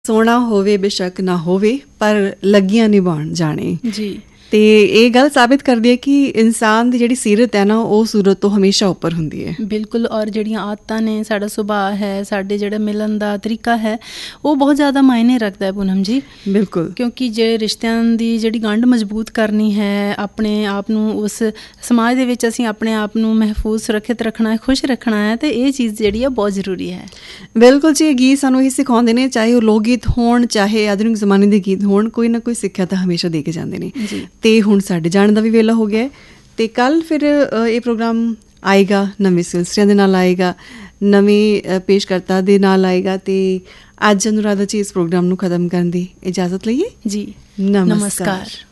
ਸੋਹਣਾ ਹੋਵੇ ਬੇਸ਼ੱਕ ਨਾ ਹੋਵੇ ਪਰ ਲੱਗੀਆਂ ਨਿਭਾਉਣ ਜਾਣੇ ਜੀ। ਤੇ ਇਹ ਗੱਲ ਸਾਬਿਤ ਕਰਦੀ ਹੈ ਕਿ ਇਨਸਾਨ ਦੀ ਜਿਹੜੀ ਸੀਰਤ ਹੈ ਨਾ ਉਹ ਸੂਰਤ ਤੋਂ ਹਮੇਸ਼ਾ ਉੱਪਰ ਹੁੰਦੀ ਹੈ। ਬਿਲਕੁਲ। ਔਰ ਜਿਹੜੀਆਂ ਆਦਤਾਂ ਨੇ, ਸਾਡਾ ਸੁਭਾਅ ਹੈ, ਸਾਡੇ ਜਿਹੜਾ ਮਿਲਣ ਦਾ ਤਰੀਕਾ ਹੈ, ਉਹ ਬਹੁਤ ਜ਼ਿਆਦਾ ਮਾਇਨੇ ਰੱਖਦਾ ਹੈ ਪੂਨਮ ਜੀ। ਬਿਲਕੁਲ। ਕਿਉਂਕਿ ਜੇ ਰਿਸ਼ਤਿਆਂ ਦੀ ਜਿਹੜੀ ਗੰਢ ਮਜ਼ਬੂਤ ਕਰਨੀ ਹੈ, ਆਪਣੇ ਆਪ ਨੂੰ ਉਸ ਸਮਾਜ ਦੇ ਵਿੱਚ ਅਸੀਂ ਆਪਣੇ ਆਪ ਨੂੰ ਮਹਿਫੂਜ਼ ਸੁਰੱਖਿਅਤ ਰੱਖਣਾ ਹੈ, ਖੁਸ਼ ਰੱਖਣਾ ਹੈ, ਤੇ ਇਹ ਚੀਜ਼ ਜਿਹੜੀ ਆ ਬਹੁਤ ਜ਼ਰੂਰੀ ਹੈ। ਬਿਲਕੁਲ ਜੀ। ਇਹ ਗੀਤ ਸਾਨੂੰ ਇਹ ਸਿਖਾਉਂਦੇ ਨੇ, ਚਾਹੇ ਉਹ ਲੋਕ ਗੀਤ ਹੋਣ ਚਾਹੇ ਆਧੁਨਿਕ ਜ਼ਮਾਨੇ ਦੇ ਗੀਤ ਹੋਣ, ਕੋਈ ਨਾ ਕੋਈ ਸਿੱਖਿਆ ਤਾਂ ਹਮੇਸ਼ਾ ਦੇ ਕੇ ਜਾਂਦੇ ਨੇ। ਜੀ। ਤੇ ਹੁਣ ਸਾਡੇ ਜਾਣ ਦਾ ਵੀ ਵੇਲਾ ਹੋ ਗਿਆ ਤੇ ਕੱਲ੍ਹ ਫਿਰ ਇਹ ਪ੍ਰੋਗਰਾਮ ਆਏਗਾ, ਨਵੇਂ ਸਿਲਸਿਲਿਆਂ ਦੇ ਨਾਲ ਆਏਗਾ, ਨਵੇਂ ਪੇਸ਼ਕਰਤਾ ਦੇ ਨਾਲ ਆਏਗਾ। ਤੇ ਅੱਜ ਅਨੁਰਾਧਾ ਜੀ ਇਸ ਪ੍ਰੋਗਰਾਮ ਨੂੰ ਖਤਮ ਕਰਨ ਦੀ ਇਜਾਜ਼ਤ ਲਈਏ। ਜੀ, ਨਮਸਕਾਰ।